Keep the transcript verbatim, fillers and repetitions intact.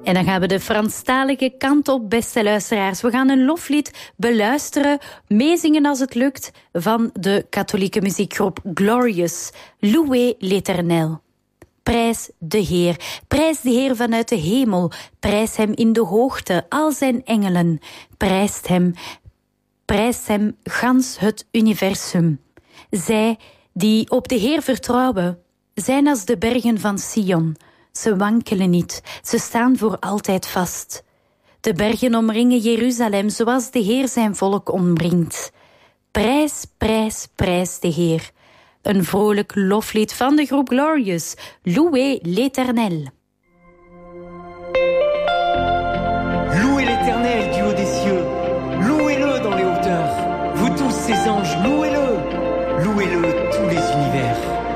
En dan gaan we de Franstalige kant op, beste luisteraars. We gaan een loflied beluisteren, meezingen als het lukt, van de katholieke muziekgroep Glorious. Louez l'Éternel. Prijs de Heer. Prijs de Heer vanuit de hemel. Prijs hem in de hoogte, al zijn engelen. Prijst hem, prijst hem gans het universum. Zij die op de Heer vertrouwen, zijn als de bergen van Sion. Ze wankelen niet, ze staan voor altijd vast. De bergen omringen Jeruzalem, zoals de Heer zijn volk omringt. Prijs, prijs, prijs de Heer. Een vrolijk loflied van de groep Glorious. Louez l'Éternel. Louez l'Éternel du haut des cieux. Louez-le dans les hauteurs. Vous tous ces anges, louez-le. Louez-le tous les univers.